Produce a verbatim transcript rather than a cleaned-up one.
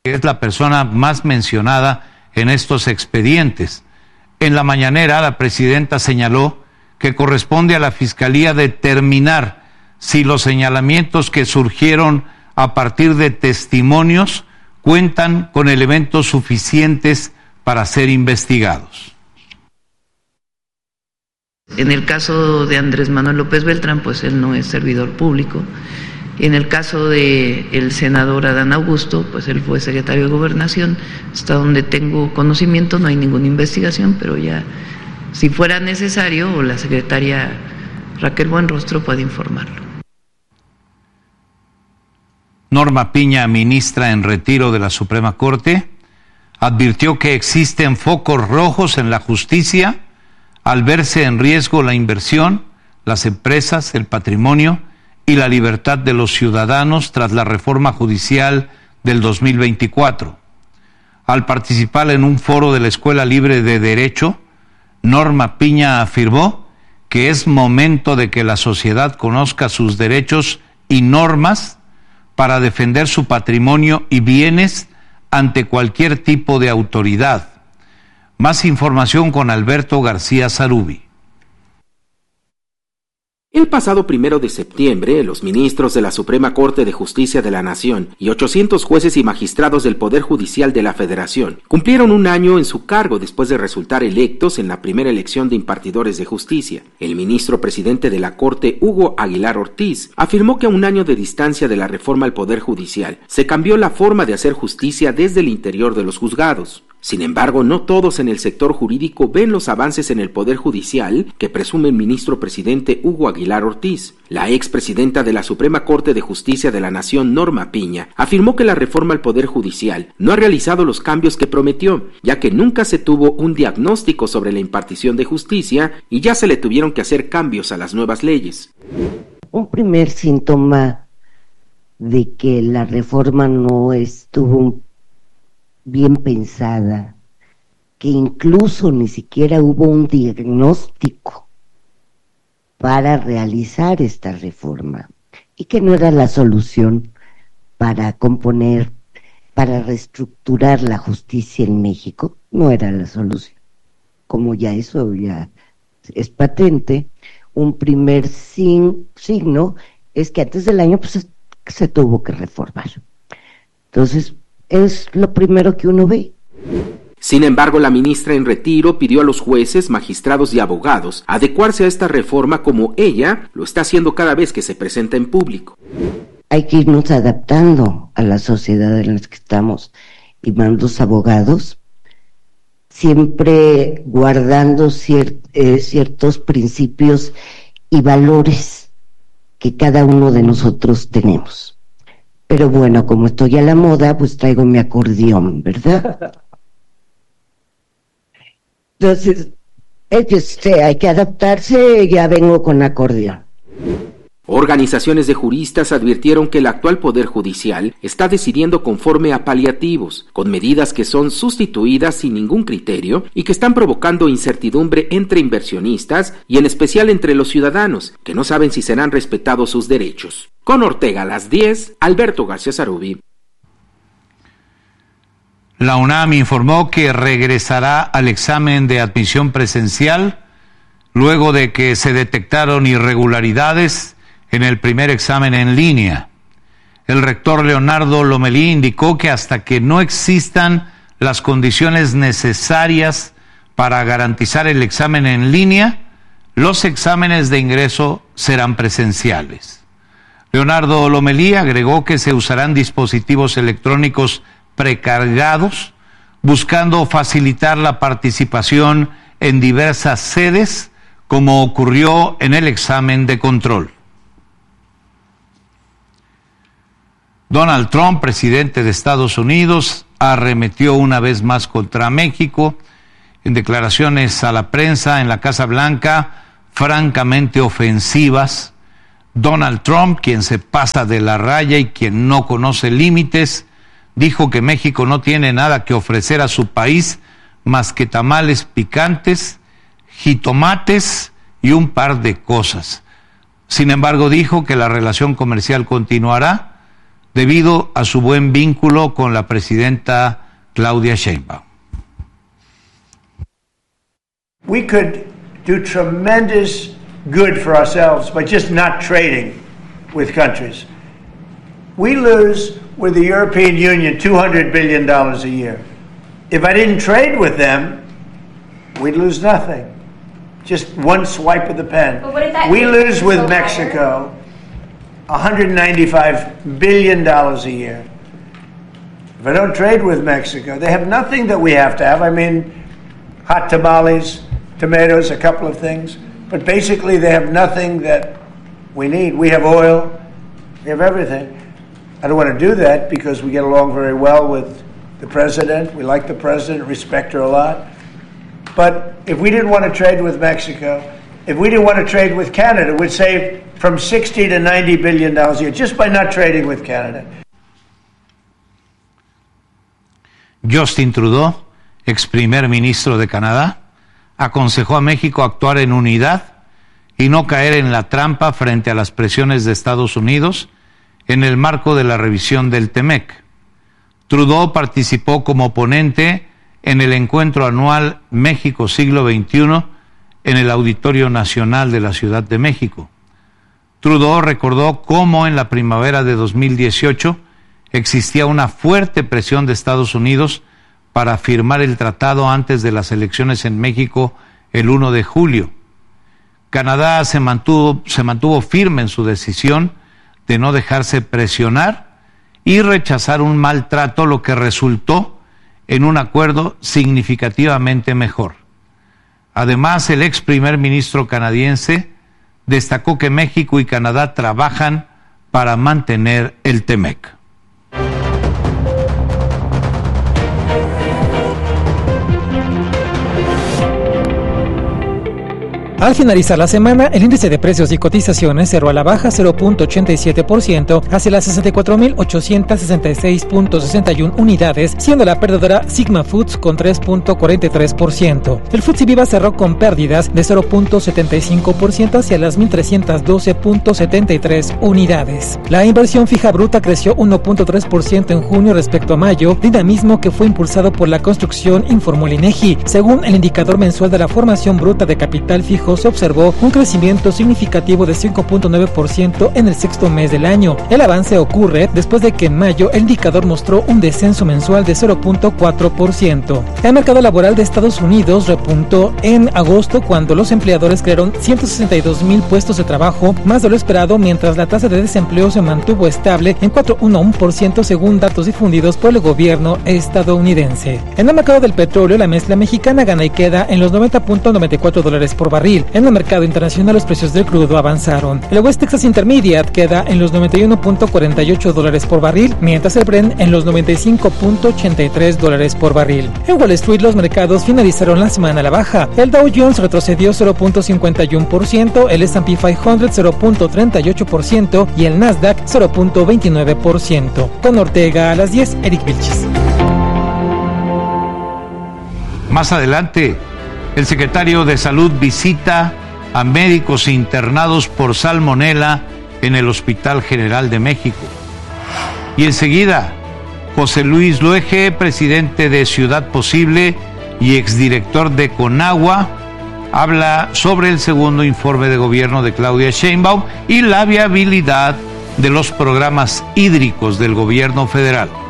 que es la persona más mencionada en estos expedientes. En la mañanera, la presidenta señaló que corresponde a la Fiscalía determinar si los señalamientos que surgieron a partir de testimonios cuentan con elementos suficientes para ser investigados. En el caso de Andrés Manuel López Beltrán, pues él no es servidor público. En el caso de el senador Adán Augusto, pues él fue secretario de Gobernación. Hasta donde tengo conocimiento no hay ninguna investigación, pero ya si fuera necesario, o la secretaria Raquel Buenrostro puede informarlo. Norma Piña, ministra en retiro de la Suprema Corte, advirtió que existen focos rojos en la justicia al verse en riesgo la inversión, las empresas, el patrimonio y la libertad de los ciudadanos tras la reforma judicial del dos mil veinticuatro. Al participar en un foro de la Escuela Libre de Derecho, Norma Piña afirmó que es momento de que la sociedad conozca sus derechos y normas para defender su patrimonio y bienes ante cualquier tipo de autoridad. Más información con Alberto García Sarubi. El pasado primero de septiembre, los ministros de la Suprema Corte de Justicia de la Nación y ochocientos jueces y magistrados del Poder Judicial de la Federación cumplieron un año en su cargo después de resultar electos en la primera elección de impartidores de justicia. El ministro presidente de la Corte, Hugo Aguilar Ortiz, afirmó que a un año de distancia de la reforma al Poder Judicial, se cambió la forma de hacer justicia desde el interior de los juzgados. Sin embargo, no todos en el sector jurídico ven los avances en el Poder Judicial que presume el ministro presidente Hugo Aguilar Ortiz. La expresidenta de la Suprema Corte de Justicia de la Nación, Norma Piña, afirmó que la reforma al Poder Judicial no ha realizado los cambios que prometió, ya que nunca se tuvo un diagnóstico sobre la impartición de justicia y ya se le tuvieron que hacer cambios a las nuevas leyes. Un primer síntoma de que la reforma no estuvo bien pensada, que incluso ni siquiera hubo un diagnóstico para realizar esta reforma y que no era la solución para componer, para reestructurar la justicia en México, no era la solución. Como ya eso ya es patente, un primer sin, signo es que antes del año pues se tuvo que reformar. Entonces, es lo primero que uno ve. Sin embargo, la ministra en retiro pidió a los jueces, magistrados y abogados adecuarse a esta reforma como ella lo está haciendo cada vez que se presenta en público. Hay que irnos adaptando a la sociedad en la que estamos, y más los abogados, siempre guardando cier- eh, ciertos principios y valores que cada uno de nosotros tenemos. Pero bueno, como estoy a la moda, pues traigo mi acordeón, ¿verdad? Entonces, este, hay que adaptarse, ya vengo con acordeón. Organizaciones de juristas advirtieron que el actual Poder Judicial está decidiendo conforme a paliativos, con medidas que son sustituidas sin ningún criterio y que están provocando incertidumbre entre inversionistas y en especial entre los ciudadanos, que no saben si serán respetados sus derechos. Con Ortega a las diez, Alberto García Sarubi. La UNAM informó que regresará al examen de admisión presencial luego de que se detectaron irregularidades en el primer examen en línea. El rector Leonardo Lomelí indicó que hasta que no existan las condiciones necesarias para garantizar el examen en línea, los exámenes de ingreso serán presenciales. Leonardo Lomelí agregó que se usarán dispositivos electrónicos precargados, buscando facilitar la participación en diversas sedes, como ocurrió en el examen de control. Donald Trump, presidente de Estados Unidos, arremetió una vez más contra México en declaraciones a la prensa en la Casa Blanca francamente ofensivas. Donald Trump, quien se pasa de la raya y quien no conoce límites, dijo que México no tiene nada que ofrecer a su país más que tamales picantes, jitomates y un par de cosas. Sin embargo, dijo que la relación comercial continuará debido a su buen vínculo con la presidenta Claudia Sheinbaum. We could do tremendous good for ourselves by just not trading with countries. We lose with the European Union two hundred billion dollars a year. If I didn't trade with them, we'd lose nothing. Just one swipe of the pen. We lose with Mexico one hundred ninety-five billion dollars a year. If I don't trade with Mexico, they have nothing that we have to have. I mean, hot tamales, tomatoes, a couple of things. But basically, they have nothing that we need. We have oil. We have everything. I don't want to do that because we get along very well with the president. We like the president, respect her a lot. But if we didn't want to trade with Mexico, if we didn't want to trade with Canada, we'd save from sixty to ninety billion dollars a year just by not trading with Canada. Justin Trudeau, ex primer ministro de Canadá, aconsejó a México actuar en unidad y no caer en la trampa frente a las presiones de Estados Unidos en el marco de la revisión del TEMEC. Trudeau participó como ponente en el encuentro anual México Siglo veintiuno en el Auditorio Nacional de la Ciudad de México. Trudeau recordó cómo en la primavera de dos mil dieciocho existía una fuerte presión de Estados Unidos para firmar el tratado antes de las elecciones en México el primero de julio. Canadá se mantuvo, se mantuvo firme en su decisión de no dejarse presionar y rechazar un maltrato, lo que resultó en un acuerdo significativamente mejor. Además, el ex primer ministro canadiense destacó que México y Canadá trabajan para mantener el TEMEC. Al finalizar la semana, el índice de precios y cotizaciones cerró a la baja cero punto ochenta y siete por ciento hacia las sesenta y cuatro mil ochocientos sesenta y seis punto sesenta y uno unidades, siendo la perdedora Sigma Foods con tres punto cuarenta y tres por ciento. El F T S E Viva cerró con pérdidas de cero punto setenta y cinco por ciento hacia las mil trescientos doce punto setenta y tres unidades. La inversión fija bruta creció uno punto tres por ciento en junio respecto a mayo, dinamismo que fue impulsado por la construcción, informó el INEGI. Según el indicador mensual de la formación bruta de capital fijo, se observó un crecimiento significativo de cinco punto nueve por ciento en el sexto mes del año. El avance ocurre después de que en mayo el indicador mostró un descenso mensual de cero punto cuatro por ciento. El mercado laboral de Estados Unidos repuntó en agosto cuando los empleadores crearon ciento sesenta y dos mil puestos de trabajo, más de lo esperado, mientras la tasa de desempleo se mantuvo estable en cuatro punto uno por ciento según datos difundidos por el gobierno estadounidense. En el mercado del petróleo, la mezcla mexicana gana y queda en los noventa punto noventa y cuatro dólares por barril. En el mercado internacional los precios del crudo avanzaron. El West Texas Intermediate queda en los noventa y uno punto cuarenta y ocho dólares por barril, mientras el Brent en los noventa y cinco punto ochenta y tres dólares por barril. En Wall Street los mercados finalizaron la semana a la baja. El Dow Jones retrocedió cero punto cincuenta y uno por ciento, el ese and pe quinientos cero punto treinta y ocho por ciento y el Nasdaq cero punto veintinueve por ciento. Con Ortega a las diez, Eric Vilchis. Más adelante, el secretario de Salud visita a médicos internados por salmonela en el Hospital General de México. Y enseguida, José Luis Luege, presidente de Ciudad Posible y exdirector de Conagua, habla sobre el segundo informe de gobierno de Claudia Sheinbaum y la viabilidad de los programas hídricos del gobierno federal.